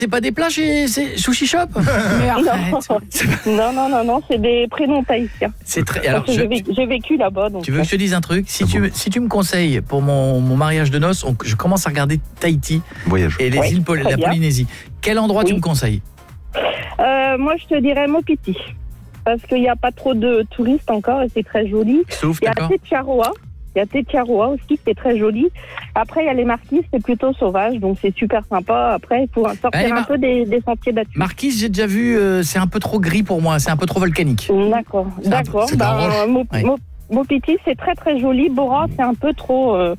C'est pas des plats chez Sushi Shop? Mais arrête. Non, c'est des prénoms tahitiens. C'est très. Alors, j'ai vécu là-bas. Donc tu veux que je te dise un truc? Si tu me conseilles pour mon mariage de noces, je commence à regarder Tahiti et les îles la Polynésie. Quel endroit tu me conseilles? Moi, je te dirais Mopiti. Parce qu'il n'y a pas trop de touristes encore et c'est très joli. Il y a Tetiaroa. Il y a Tetiaroa aussi, c'est très joli. Après, il y a les Marquises, c'est plutôt sauvage, donc c'est super sympa. Après, il faut sortir un peu des sentiers battus. Marquise, j'ai déjà vu, c'est un peu trop gris pour moi, c'est un peu trop volcanique. D'accord. Mopiti, c'est très très joli. Bora, c'est un peu trop